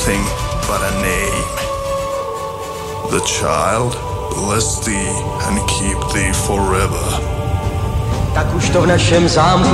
nothing but a name. The child bless thee and keep thee forever. Tak už to v našem zámku